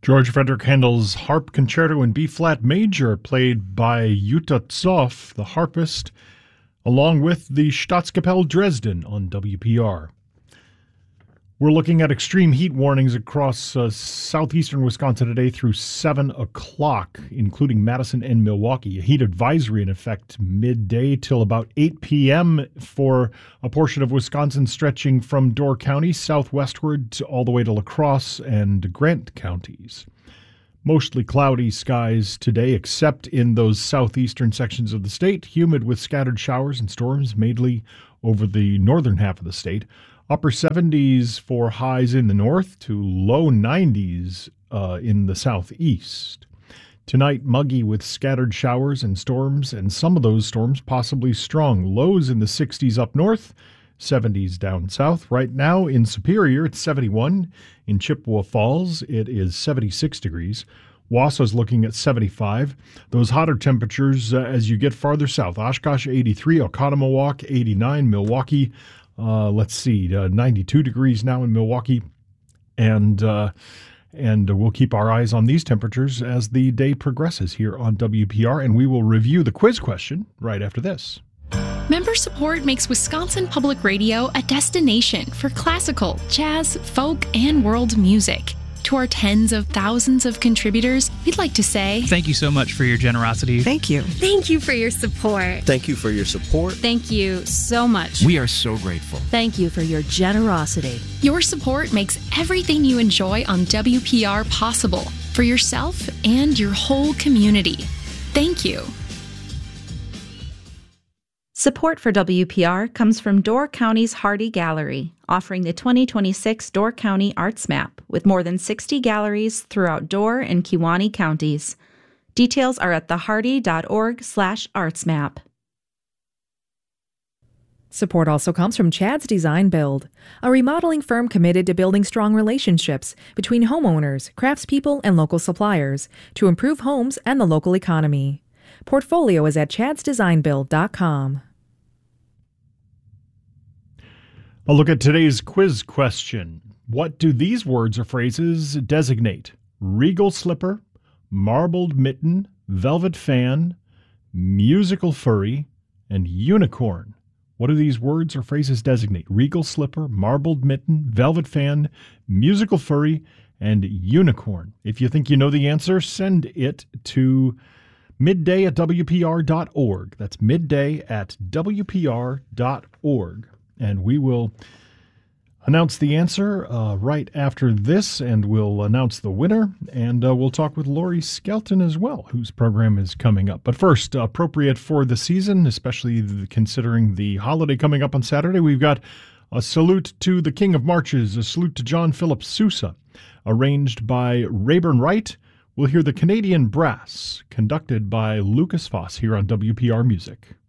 George Frederick Handel's Harp Concerto in B-flat major, played by Jutta Zoff, the harpist, along with the Staatskapelle Dresden on WPR. We're looking at extreme heat warnings across southeastern Wisconsin today through 7 o'clock, including Madison and Milwaukee. A heat advisory in effect midday till about 8 p.m. for a portion of Wisconsin stretching from Door County southwestward to all the way to La Crosse and Grant counties. Mostly cloudy skies today, except in those southeastern sections of the state. Humid with scattered showers and storms, mainly over the northern half of the state. Upper 70s for highs in the north to low 90s in the southeast. Tonight, muggy with scattered showers and storms, and some of those storms possibly strong. Lows in the 60s up north, 70s down south. Right now in Superior, it's 71. In Chippewa Falls, it is 76 degrees. Wausa's looking at 75. Those hotter temperatures as you get farther south. Oshkosh, 83. Oconomowoc, 89. Milwaukee, 92 degrees now in Milwaukee. And we'll keep our eyes on these temperatures as the day progresses here on WPR. And we will review the quiz question right after this. Member support makes Wisconsin Public Radio a destination for classical, jazz, folk, and world music. To our tens of thousands of contributors, we'd like to say thank you so much for your generosity. Thank you. Thank you for your support. Thank you for your support. Thank you so much. We are so grateful. Thank you for your generosity. Your support makes everything you enjoy on WPR possible for yourself and your whole community. Thank you. Support for WPR comes from Door County's Hardy Gallery, offering the 2026 Door County Arts Map with more than 60 galleries throughout Door and Kewaunee counties. Details are at thehardy.org/artsmap. Support also comes from Chad's Design Build, a remodeling firm committed to building strong relationships between homeowners, craftspeople, and local suppliers to improve homes and the local economy. Portfolio is at chadsdesignbuild.com. A look at today's quiz question. What do these words or phrases designate? Regal slipper, marbled mitten, velvet fan, musical furry, and unicorn. What do these words or phrases designate? Regal slipper, marbled mitten, velvet fan, musical furry, and unicorn. If you think you know the answer, send it to midday@wpr.org. That's midday@wpr.org. And we will announce the answer right after this, and we'll announce the winner, and we'll talk with Lori Skelton as well, whose program is coming up. But first, appropriate for the season, especially considering the holiday coming up on Saturday, we've got a salute to the King of Marches, a salute to John Philip Sousa, arranged by Rayburn Wright. We'll hear the Canadian Brass, conducted by Lucas Foss here on WPR Music.